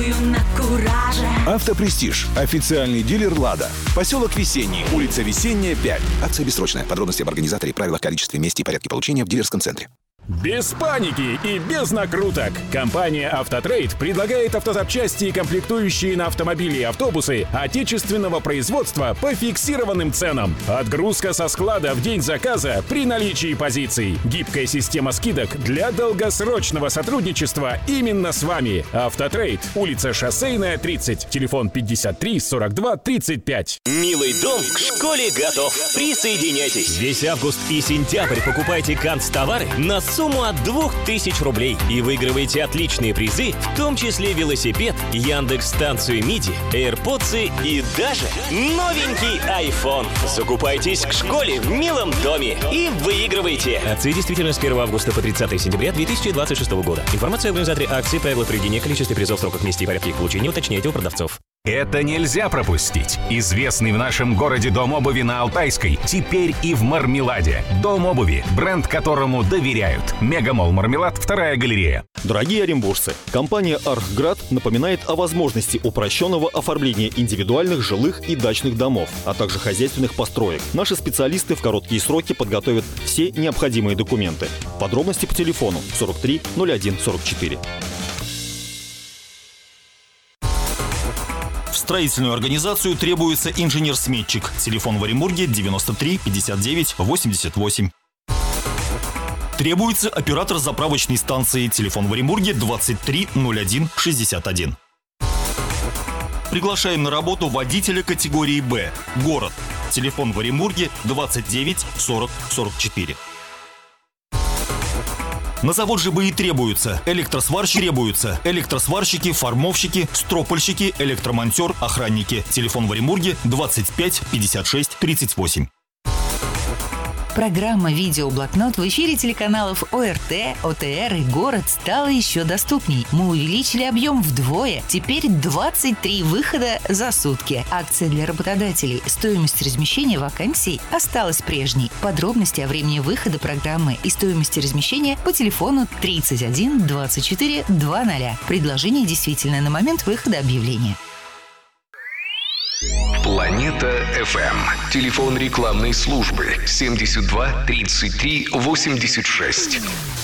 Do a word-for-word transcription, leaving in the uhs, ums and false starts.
Автопрестиж. Официальный дилер «Лада». Поселок Весенний. Улица Весенняя, пять. Акция бессрочная. Подробности об организаторе, правилах, количестве, месте и порядке получения в дилерском центре. Без паники и без накруток. Компания «Автотрейд» предлагает автозапчасти и комплектующие на автомобили и автобусы отечественного производства по фиксированным ценам. Отгрузка со склада в день заказа при наличии позиций. Гибкая система скидок для долгосрочного сотрудничества именно с вами. «Автотрейд». Улица Шоссейная, тридцать. Телефон пятьдесят три сорок два тридцать пять. Милый дом к школе готов. Присоединяйтесь. Весь август и сентябрь покупайте канцтовары на сумму от двух тысяч рублей и выигрывайте отличные призы, в том числе велосипед, Яндекс-станцию миди, AirPods и даже новенький iPhone. Закупайтесь к школе в милом доме и выигрывайте. Акции действительно с первого августа по тридцатое сентября две тысячи двадцать шестого года. Информация об организаторе акции, правила проведения, количестве призов, сроках, месте и порядке их получения уточняйте у продавцов. Это нельзя пропустить. Известный в нашем городе дом обуви на Алтайской теперь и в Мармеладе. Дом обуви, бренд которому доверяют. Мегамолл Мармелад, вторая галерея. Дорогие оренбуржцы, компания «Архград» напоминает о возможности упрощенного оформления индивидуальных жилых и дачных домов, а также хозяйственных построек. Наши специалисты в короткие сроки подготовят все необходимые документы. Подробности по телефону сорок три ноль один сорок четыре. В строительную организацию требуется инженер-сметчик. Телефон в Оренбурге девяносто три пятьдесят девять восемьдесят восемь. Требуется оператор заправочной станции. Телефон в Оренбурге двадцать три ноль один шестьдесят один. Приглашаем на работу водителя категории «Б». Город. Телефон в Оренбурге двадцать девять сорок сорок четыре. На завод ЖБИ требуются электросварщики, требуются электросварщики, формовщики, стропольщики, электромонтер, охранники. Телефон в Оренбурге двадцать пять пятьдесят шесть тридцать восемь. Программа «Видеоблокнот» в эфире телеканалов ОРТ, ОТР и «Город» стала еще доступней. Мы увеличили объем вдвое. Теперь двадцать три выхода за сутки. Акция для работодателей. Стоимость размещения вакансий осталась прежней. Подробности о времени выхода программы и стоимости размещения по телефону тридцать один двадцать четыре двадцать. Предложение действительно на момент выхода объявления. Планета эф эм. Телефон рекламной службы семьдесят два тридцать три восемьдесят шесть.